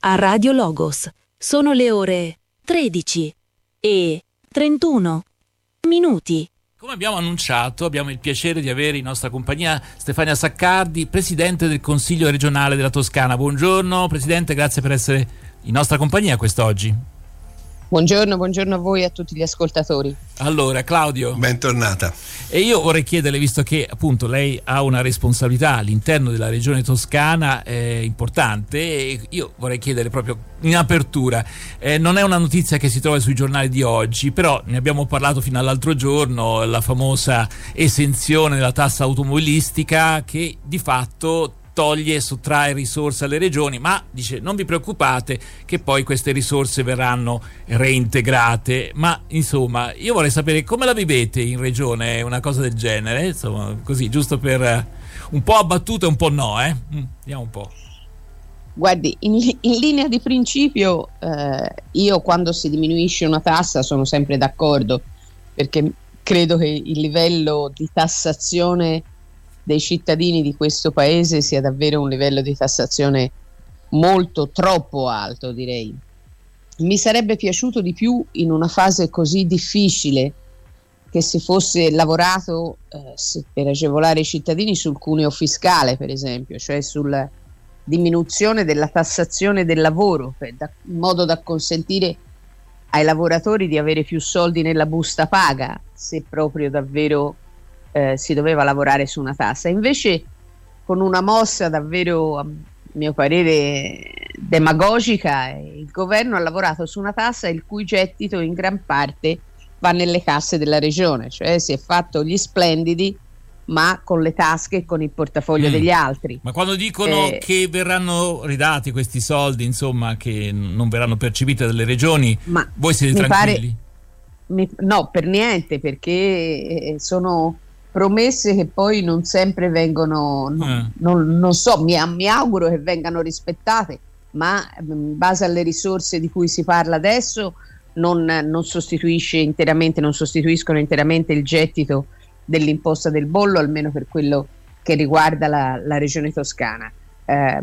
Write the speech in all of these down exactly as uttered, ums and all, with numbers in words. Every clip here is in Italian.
a Radio Logos. Sono le ore tredici e trentuno minuti. Come abbiamo annunciato, abbiamo il piacere di avere in nostra compagnia Stefania Saccardi, Presidente del Consiglio regionale della Toscana. Buongiorno Presidente, grazie per essere in nostra compagnia quest'oggi. Buongiorno, buongiorno a voi e a tutti gli ascoltatori. Allora, Claudio. Bentornata. E io vorrei chiederle, visto che appunto lei ha una responsabilità all'interno della regione toscana eh, importante, e io vorrei chiedere proprio in apertura, eh, non è una notizia che si trova sui giornali di oggi, però ne abbiamo parlato fino all'altro giorno, la famosa esenzione della tassa automobilistica che di fatto toglie e sottrae risorse alle regioni, ma dice non vi preoccupate che poi queste risorse verranno reintegrate. Ma insomma, io vorrei sapere come la vivete in regione una cosa del genere, insomma, così giusto per un po' abbattuto e un po' no, eh? Vediamo un po'. Guardi, in, in linea di principio eh, io quando si diminuisce una tassa sono sempre d'accordo, perché credo che il livello di tassazione dei cittadini di questo paese sia davvero un livello di tassazione molto, troppo alto, direi. Mi sarebbe piaciuto di più in una fase così difficile che si fosse lavorato eh, per agevolare i cittadini sul cuneo fiscale, per esempio, cioè sulla diminuzione della tassazione del lavoro, per, da, in modo da consentire ai lavoratori di avere più soldi nella busta paga, se proprio davvero Eh, si doveva lavorare su una tassa. Invece, con una mossa davvero, a mio parere, demagogica, il governo ha lavorato su una tassa il cui gettito in gran parte va nelle casse della regione, cioè si è fatto gli splendidi ma con le tasche e con il portafoglio mm. degli altri. Ma quando dicono eh, che verranno ridati questi soldi, insomma, che non verranno percepiti dalle regioni, ma voi siete tranquilli? Pare, mi, no, per niente, perché sono promesse che poi non sempre vengono, non, eh. non, non so, mi, mi auguro che vengano rispettate, ma in base alle risorse di cui si parla adesso non, non sostituisce interamente, non sostituiscono interamente il gettito dell'imposta del bollo, almeno per quello che riguarda la, la regione toscana. Eh,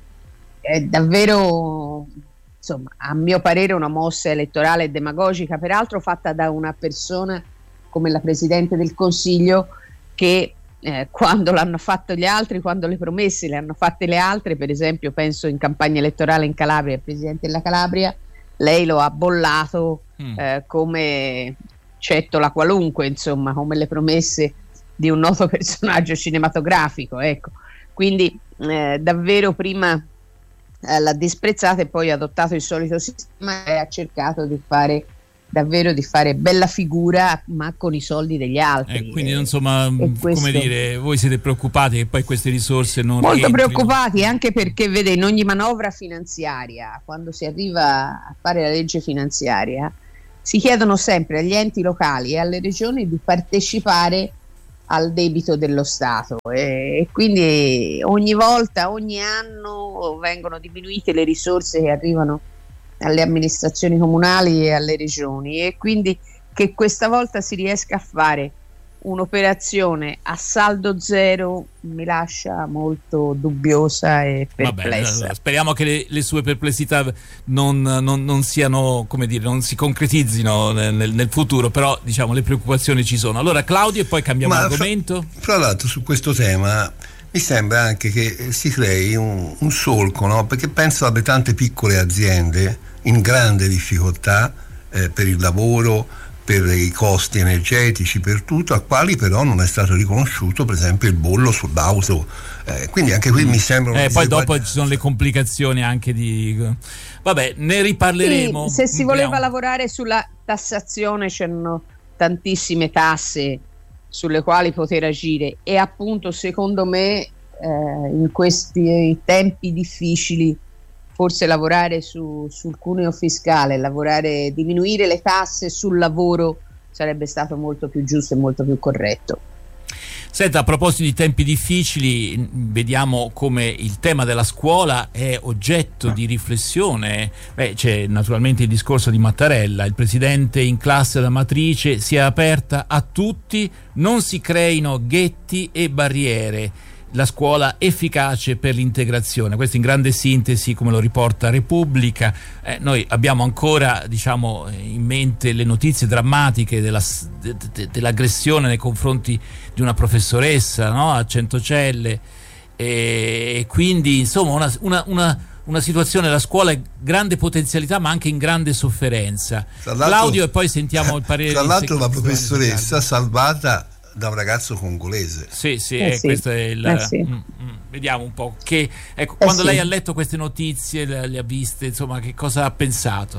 è davvero, insomma, a mio parere una mossa elettorale demagogica, peraltro fatta da una persona come la Presidente del Consiglio che eh, quando l'hanno fatto gli altri, quando le promesse le hanno fatte le altre, per esempio penso in campagna elettorale in Calabria, il Presidente della Calabria, lei lo ha bollato mm. eh, come cettola qualunque, insomma, come le promesse di un noto personaggio cinematografico, ecco. Quindi eh, davvero prima eh, l'ha disprezzata e poi ha adottato il solito sistema e ha cercato di fare davvero di fare bella figura ma con i soldi degli altri. Eh, quindi insomma, come dire, voi siete preoccupati che poi queste risorse non molto rientrino? Preoccupati, anche perché vede, in ogni manovra finanziaria, quando si arriva a fare la legge finanziaria, si chiedono sempre agli enti locali e alle regioni di partecipare al debito dello Stato e, e quindi ogni volta, ogni anno vengono diminuite le risorse che arrivano alle amministrazioni comunali e alle regioni, e quindi che questa volta si riesca a fare un'operazione a saldo zero mi lascia molto dubbiosa e perplessa. Vabbè, speriamo che le, le sue perplessità non, non, non siano, come dire, non si concretizzino nel, nel futuro, però diciamo le preoccupazioni ci sono. Allora Claudio, e poi cambiamo Ma argomento. Fra, fra l'altro su questo tema mi sembra anche che si crei un, un solco, no? Perché penso alle tante piccole aziende in grande difficoltà eh, per il lavoro, per i costi energetici, per tutto, a quali però non è stato riconosciuto per esempio il bollo sull'auto, eh, quindi anche qui mm. mi sembra eh, poi dopo ci sono le complicazioni anche di vabbè, ne riparleremo. Sì, se si voleva lavorare sulla tassazione c'erano tantissime tasse sulle quali poter agire e appunto secondo me eh, in questi tempi difficili forse lavorare su, sul cuneo fiscale, lavorare, diminuire le tasse sul lavoro sarebbe stato molto più giusto e molto più corretto. Senta, a proposito di tempi difficili, vediamo come il tema della scuola è oggetto di riflessione. Beh, c'è naturalmente il discorso di Mattarella, il presidente in classe da matrice sia aperta a tutti, non si creino ghetti e barriere. la scuola efficace per l'integrazione. Questo in grande sintesi, come lo riporta Repubblica. Eh, noi abbiamo ancora, diciamo, in mente le notizie drammatiche della, de, de, dell'aggressione nei confronti di una professoressa, no? A Centocelle, e quindi insomma una, una, una, una situazione, la scuola è grande potenzialità ma anche in grande sofferenza. Claudio, e poi sentiamo il parere. Tra l'altro la professoressa salvata da un ragazzo congolese. Sì, sì, eh eh, sì. questo è il Eh sì. mm, mm, vediamo un po' che ecco, Eh quando sì. lei ha letto queste notizie, le, le ha viste, insomma, che cosa ha pensato?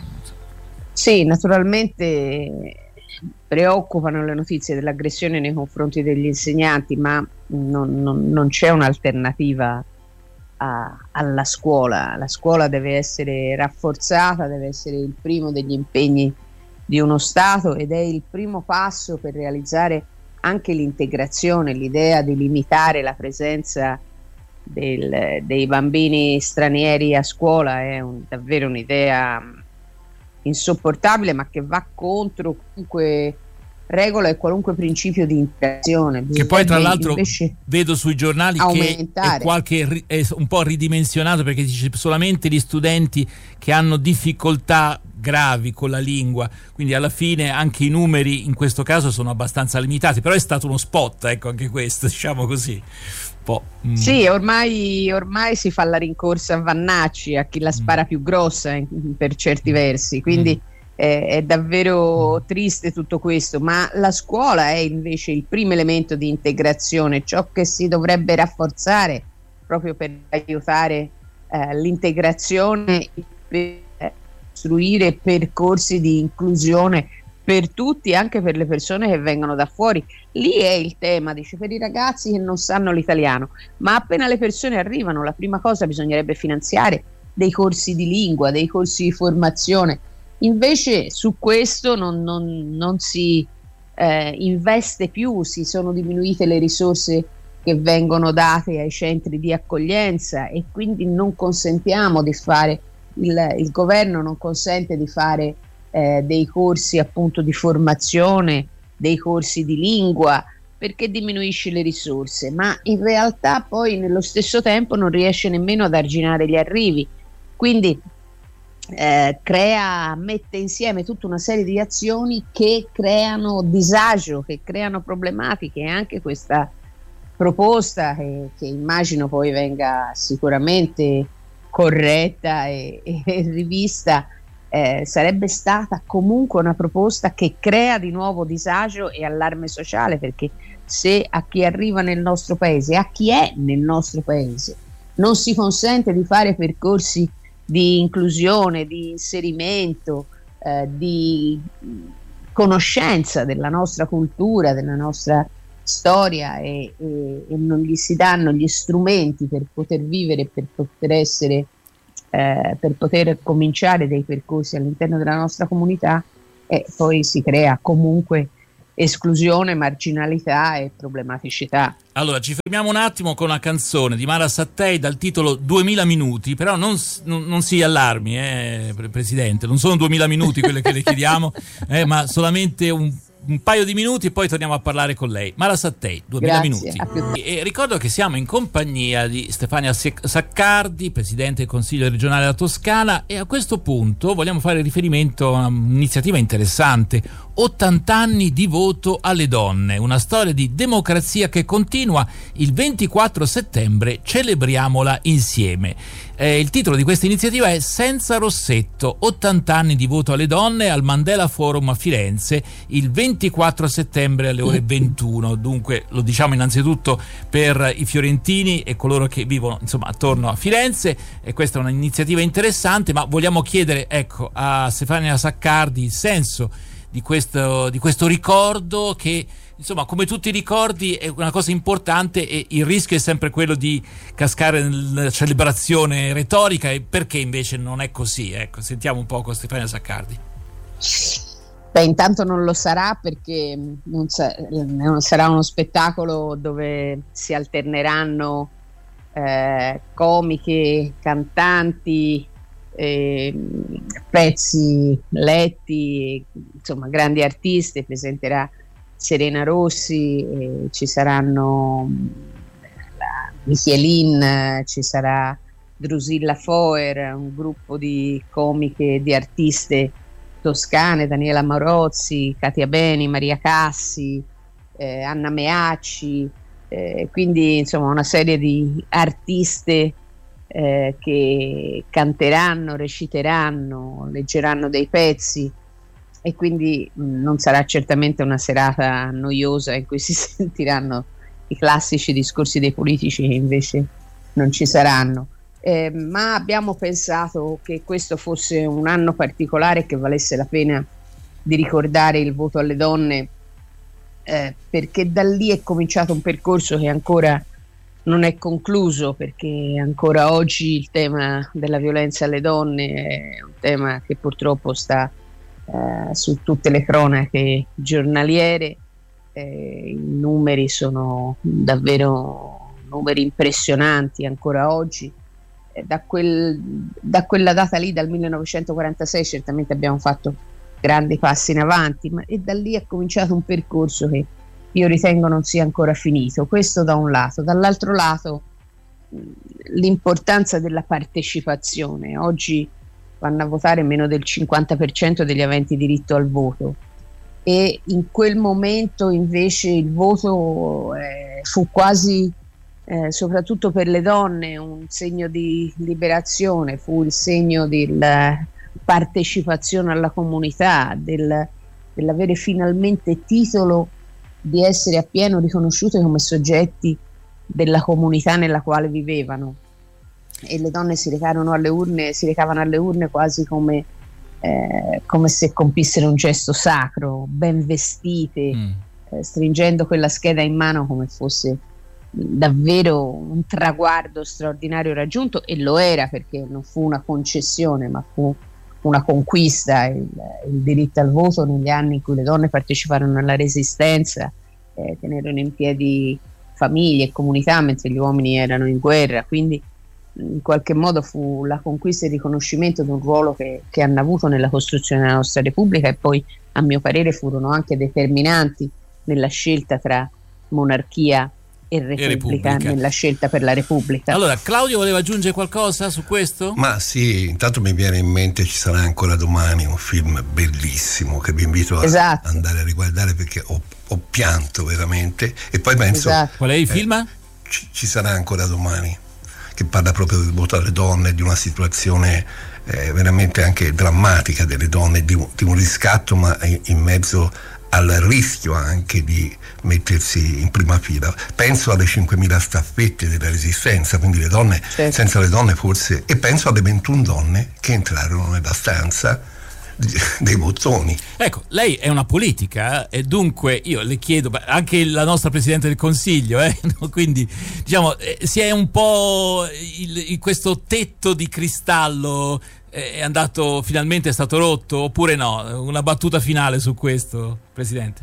Sì, naturalmente preoccupano le notizie dell'aggressione nei confronti degli insegnanti, ma non, non- non c'è un'alternativa a- alla scuola. La scuola deve essere rafforzata, deve essere il primo degli impegni di uno Stato ed è il primo passo per realizzare anche l'integrazione, l'idea di limitare la presenza del- dei bambini stranieri a scuola è un- davvero un'idea insopportabile, ma che va contro qualunque regola e qualunque principio di integrazione. Che poi tra Bisognerebbe l'altro invece vedo sui giornali che è, aumentare. qualche, ri- è un po' ridimensionato, perché dice solamente gli studenti che hanno difficoltà gravi con la lingua, quindi alla fine anche i numeri in questo caso sono abbastanza limitati, però è stato uno spot, ecco, anche questo, diciamo così. Un po', mm. Sì, ormai, ormai si fa la rincorsa a Vannacci, a chi la spara più grossa in- per certi versi, quindi eh, è davvero triste tutto questo, ma la scuola è invece il primo elemento di integrazione, ciò che si dovrebbe rafforzare proprio per aiutare eh, l'integrazione, per costruire percorsi di inclusione per tutti, anche per le persone che vengono da fuori. Lì è il tema, dice, per i ragazzi che non sanno l'italiano, ma appena le persone arrivano, la prima cosa bisognerebbe finanziare dei corsi di lingua, dei corsi di formazione. Invece su questo non, non- non si eh, investe più, si sono diminuite le risorse che vengono date ai centri di accoglienza e quindi non consentiamo di fare, il, il governo non consente di fare eh, dei corsi appunto di formazione, dei corsi di lingua, perché diminuisce le risorse, ma in realtà poi nello stesso tempo non riesce nemmeno ad arginare gli arrivi, quindi eh, crea, mette insieme tutta una serie di azioni che creano disagio, che creano problematiche, e anche questa proposta che, che immagino poi venga sicuramente corretta e, e rivista, eh, sarebbe stata comunque una proposta che crea di nuovo disagio e allarme sociale, perché se a chi arriva nel nostro paese, a chi è nel nostro paese, non si consente di fare percorsi di inclusione, di inserimento, eh, di conoscenza della nostra cultura, della nostra storia e, e, e non gli si danno gli strumenti per poter vivere, per poter essere, eh, per poter cominciare dei percorsi all'interno della nostra comunità, e poi si crea comunque esclusione, marginalità e problematicità. Allora, ci fermiamo un attimo con una canzone di Mara Sattei dal titolo duemila minuti, però non, non, non si allarmi, eh, Presidente, non sono duemila minuti quelle che le chiediamo, eh, ma solamente un, un paio di minuti e poi torniamo a parlare con lei. Mara Sattei, duemila Grazie, a più minuti. E, e ricordo che siamo in compagnia di Stefania Saccardi, Presidente del Consiglio regionale della Toscana, e a questo punto vogliamo fare riferimento a un'iniziativa interessante, ottanta anni di voto alle donne, una storia di democrazia che continua. Il ventiquattro settembre celebriamola insieme. Eh, il titolo di questa iniziativa è Senza Rossetto, ottanta anni di voto alle donne al Mandela Forum a Firenze il ventiquattro settembre alle ore ventuno. Dunque lo diciamo innanzitutto per i fiorentini e coloro che vivono insomma attorno a Firenze, e questa è un'iniziativa interessante, ma vogliamo chiedere ecco a Stefania Saccardi il senso di questo, di questo ricordo che, insomma, come tutti i ricordi è una cosa importante, e il rischio è sempre quello di cascare nella celebrazione retorica, e perché invece non è così? Ecco, sentiamo un po' con Stefania Saccardi. Beh, intanto non lo sarà, perché non, sa- non sarà uno spettacolo dove si alterneranno eh, comiche, cantanti, Eh, pezzi letti, insomma grandi artiste. Presenterà Serena Rossi, eh, ci saranno la, Michelin, ci sarà Drusilla Foer, un gruppo di comiche, di artiste toscane, Daniela Marozzi, Katia Beni, Maria Cassi, eh, Anna Meacci, eh, quindi insomma una serie di artiste eh, che canteranno, reciteranno, leggeranno dei pezzi, e quindi mh, non sarà certamente una serata noiosa in cui si sentiranno i classici discorsi dei politici, che invece non ci saranno. Eh, ma abbiamo pensato che questo fosse un anno particolare, che valesse la pena di ricordare il voto alle donne, eh, perché da lì è cominciato un percorso che ancora non è concluso, perché ancora oggi il tema della violenza alle donne è un tema che purtroppo sta eh, su tutte le cronache giornaliere. Eh, i numeri sono davvero numeri impressionanti ancora oggi. Da, quel, da quella data lì, dal millenovecentoquarantasei, certamente abbiamo fatto grandi passi in avanti, ma e da lì è cominciato un percorso che io ritengo non sia ancora finito. Questo da un lato. Dall'altro lato, l'importanza della partecipazione. Oggi vanno a votare meno del cinquanta per cento degli aventi diritto al voto, e in quel momento invece il voto eh, fu quasi Eh, soprattutto per le donne un segno di liberazione, fu il segno della partecipazione alla comunità, del, dell'avere finalmente titolo di essere appieno riconosciute come soggetti della comunità nella quale vivevano. E le donne si recarono alle urne, si recavano alle urne quasi come, eh, come se compissero un gesto sacro, ben vestite, mm. eh, stringendo quella scheda in mano come fosse davvero un traguardo straordinario raggiunto, e lo era, perché non fu una concessione ma fu una conquista, il, il diritto al voto negli anni in cui le donne parteciparono alla resistenza, eh, tenerono in piedi famiglie e comunità mentre gli uomini erano in guerra, quindi in qualche modo fu la conquista e il riconoscimento di un ruolo che, che hanno avuto nella costruzione della nostra Repubblica, e poi a mio parere furono anche determinanti nella scelta tra monarchia e Repubblica, e Repubblica, nella scelta per la Repubblica. Allora, Claudio voleva aggiungere qualcosa su questo? Ma sì, intanto mi viene in mente Ci sarà ancora domani, un film bellissimo che vi invito a esatto. andare a riguardare, perché ho, ho pianto veramente. E poi penso esatto. Qual è il film? Eh, ci, ci sarà ancora domani, che parla proprio del voto alle donne, di una situazione eh, veramente anche drammatica delle donne, di un, di un riscatto, ma in, in mezzo al rischio anche di mettersi in prima fila. Penso alle cinquemila staffette della Resistenza, quindi le donne, certo. senza le donne forse, e penso alle ventuno donne che entrarono nella stanza dei bottoni. Ecco, lei è una politica e dunque io le chiedo, anche la nostra Presidente del Consiglio, eh? quindi diciamo eh, si è un po' il, il, questo tetto di cristallo è andato, finalmente è stato rotto, oppure no? Una battuta finale su questo, Presidente.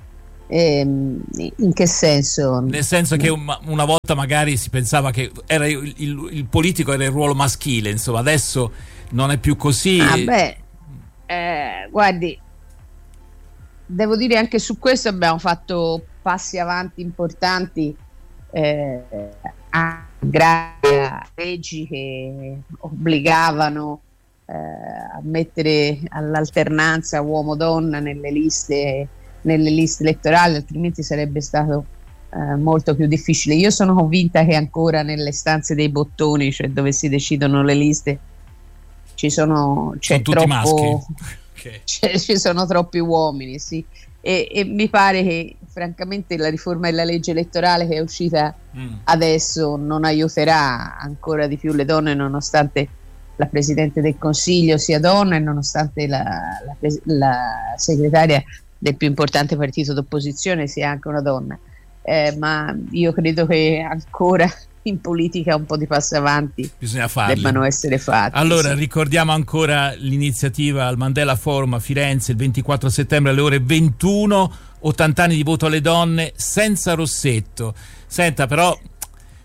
Eh, in che senso? Nel senso che una, una volta magari si pensava che era il, il, il politico era il ruolo maschile, insomma adesso non è più così. Ah beh, eh, guardi, devo dire anche su questo abbiamo fatto passi avanti importanti, eh, grazie a leggi che obbligavano a mettere all'alternanza uomo-donna nelle liste, nelle liste elettorali, altrimenti sarebbe stato eh, molto più difficile. Io sono convinta che ancora nelle stanze dei bottoni, cioè dove si decidono le liste, ci sono c'è sono troppo okay. ci sono troppi uomini, sì. E, e mi pare che francamente la riforma della legge elettorale che è uscita mm. adesso non aiuterà ancora di più le donne, nonostante la Presidente del Consiglio sia donna e nonostante la, la, la segretaria del più importante partito d'opposizione sia anche una donna, eh, ma io credo che ancora in politica un po' di passi avanti bisogna farli, debbano essere fatti. Allora sì. ricordiamo ancora l'iniziativa al Mandela Forum a Firenze il ventiquattro settembre alle ore ventuno, ottanta anni di voto alle donne senza Rossetto. Senta, però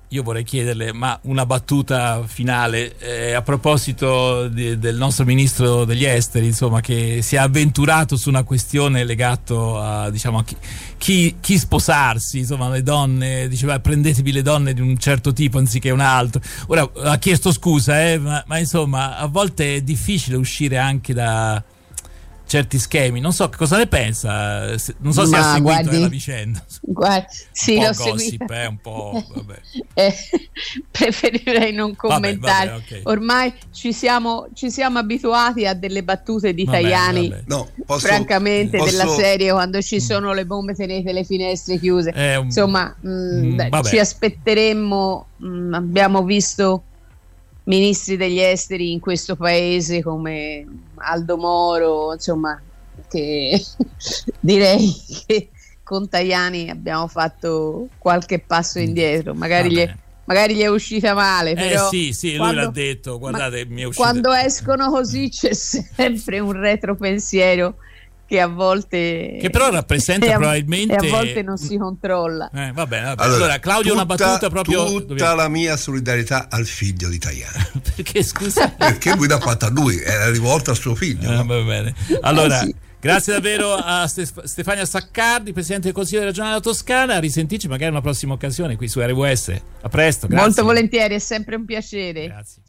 io vorrei chiederle, ma una battuta finale eh, a proposito di, del nostro ministro degli esteri, insomma, che si è avventurato su una questione legata a, diciamo, a chi, chi, chi sposarsi, insomma, le donne, diceva prendetevi le donne di un certo tipo anziché un altro. Ora ha chiesto scusa, eh, ma, ma insomma a volte è difficile uscire anche da certi schemi, non so cosa ne pensa, non so se Ma ha seguito guardi, la vicenda. Guarda, sì, un po' l'ho gossip, seguita. eh, un po', vabbè. Eh, preferirei non commentare. Vabbè, vabbè, okay. Ormai ci siamo, ci siamo abituati a delle battute di Vabbè, Tajani, vabbè. No, posso, francamente, posso... della serie quando ci sono le bombe tenete le finestre chiuse. Eh, un... Insomma, mh, mm, beh, ci aspetteremmo, mh, abbiamo visto ministri degli esteri in questo paese come Aldo Moro, insomma, che direi che con Tajani abbiamo fatto qualche passo indietro, magari, gli è, magari gli è uscita male, però eh sì, sì, lui quando, l'ha detto, guardate, mi è uscita... quando escono così c'è sempre un retropensiero che a volte che però rappresenta e a, probabilmente e a volte non si controlla. Eh, va bene, va bene. Allora, Allora, Claudio, tutta, una battuta proprio tutta dobbiamo... la mia solidarietà al figlio di Tajani. Perché scusa? Perché lui l'ha fatta a lui, era rivolta al suo figlio. Eh, no? va bene. Allora, Eh, sì. grazie davvero a Stef- Stefania Saccardi, Presidente del Consiglio della Regione della Toscana. A risentirci magari in una prossima occasione qui su R W S. A presto, grazie. Molto volentieri, è sempre un piacere. Grazie.